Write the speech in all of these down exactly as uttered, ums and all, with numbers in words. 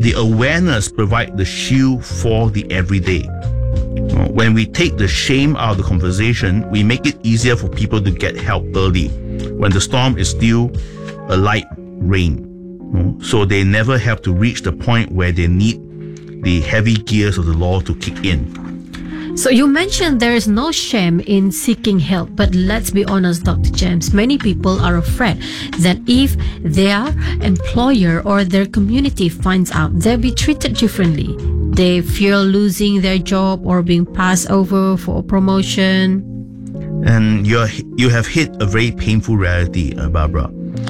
the awareness provides the shield for the everyday. Uh, When we take the shame out of the conversation, we make it easier for people to get help early when the storm is still a light rain. Uh, So they never have to reach the point where they need the heavy gears of the law to kick in. So you mentioned there is no shame in seeking help, but let's be honest, Doctor James, many people are afraid that if their employer or their community finds out, they'll be treated differently. They fear losing their job or being passed over for a promotion. And you're, you have hit a very painful reality, uh, Barbara.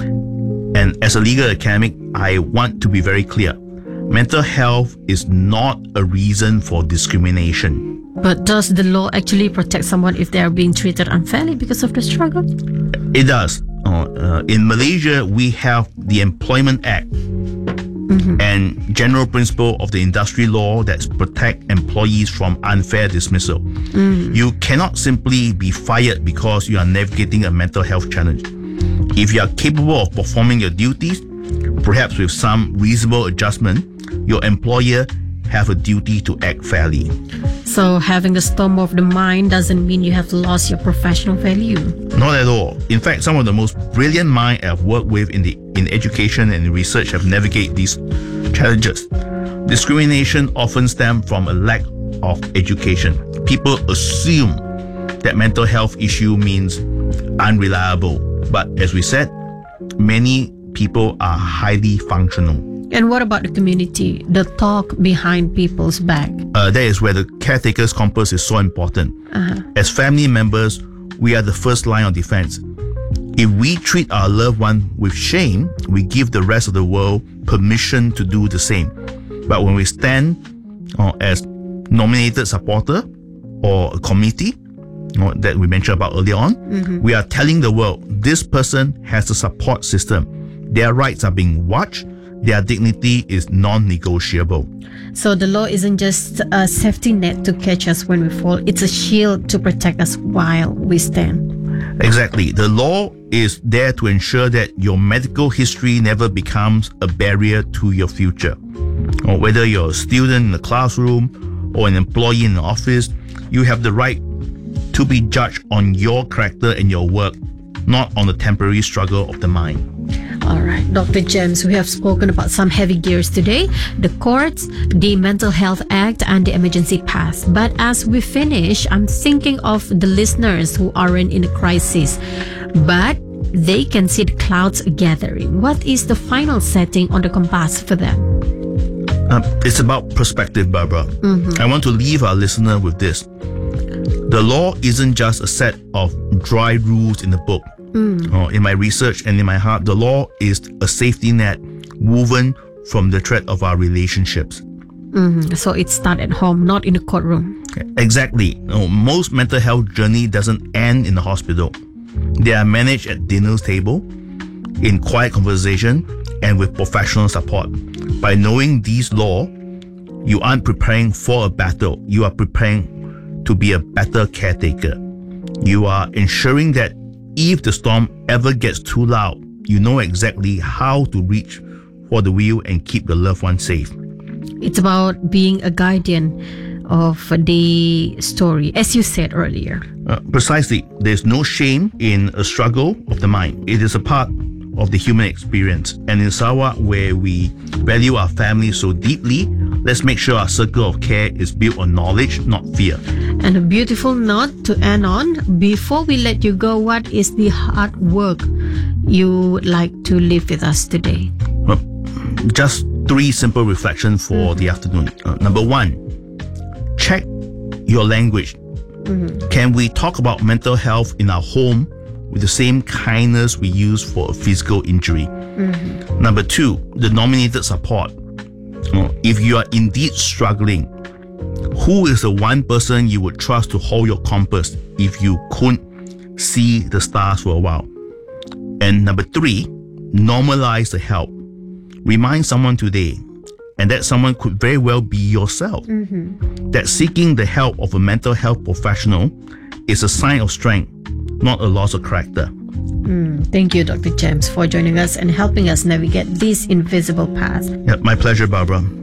And as a legal academic, I want to be very clear. Mental health is not a reason for discrimination. But does the law actually protect someone if they are being treated unfairly because of the struggle? It does. Uh, uh, in Malaysia, we have the Employment Act mm-hmm. and general principle of the industry law that protect employees from unfair dismissal. Mm. You cannot simply be fired because you are navigating a mental health challenge. If you are capable of performing your duties, perhaps with some reasonable adjustment, your employer have a duty to act fairly. So having a storm of the mind doesn't mean you have lost your professional value. Not at all. In fact, some of the most brilliant minds I've worked with in the in education and research have navigated these challenges. Discrimination often stems from a lack of education. People assume that mental health issue means unreliable. But as we said, many people are highly functional. And what about the community, the talk behind people's back? Uh, that is where the caretaker's compass is so important. Uh-huh. As family members, we are the first line of defense. If we treat our loved one with shame, we give the rest of the world permission to do the same. But when we stand uh, as nominated supporter or a committee uh, that we mentioned about earlier on, mm-hmm. we are telling the world this person has a support system. Their rights are being watched. Their dignity is non-negotiable. So the law isn't just a safety net to catch us when we fall. It's a shield to protect us while we stand. Exactly. The law is there to ensure that your medical history never becomes a barrier to your future. Or whether you're a student in the classroom or an employee in the office, you have the right to be judged on your character and your work, not on the temporary struggle of the mind. All right, Doctor James, we have spoken about some heavy gears today, the courts, the Mental Health Act, and the emergency pass. But as we finish, I'm thinking of the listeners who aren't in a crisis, but they can see the clouds gathering. What is the final setting on the compass for them? Uh, it's about perspective, Barbara. Mm-hmm. I want to leave our listener with this. The law isn't just a set of dry rules in the book. Mm. Uh, in my research and in my heart, the law is a safety net woven from the thread of our relationships. Mm-hmm. So it starts at home, not in the courtroom. Exactly. Uh, most mental health journey doesn't end in the hospital. They are managed at dinner's table, in quiet conversation, and with professional support. By knowing these laws, you aren't preparing for a battle. You are preparing to be a better caretaker. You are ensuring that if the storm ever gets too loud, you know exactly how to reach for the wheel and keep your loved one safe. It's about being a guardian of the story, as you said earlier. Uh, precisely. There's no shame in a struggle of the mind. It is a part of the human experience. And in Sarawak, where we value our family so deeply, let's make sure our circle of care is built on knowledge, not fear. And a beautiful note to end on. Before we let you go, what is the hard work you would like to leave with us today? Well, just three simple reflections for mm-hmm. the afternoon. Uh, number one, check your language. Mm-hmm. Can we talk about mental health in our home with the same kindness we use for a physical injury? Mm-hmm. Number two, the nominated support. Uh, if you are indeed struggling, who is the one person you would trust to hold your compass if you couldn't see the stars for a while? And number three, normalize the help. Remind someone today, and that someone could very well be yourself, mm-hmm. that seeking the help of a mental health professional is a sign of strength, not a loss of character. Mm, thank you, Doctor James, for joining us and helping us navigate this invisible path. Yeah, my pleasure, Barbara.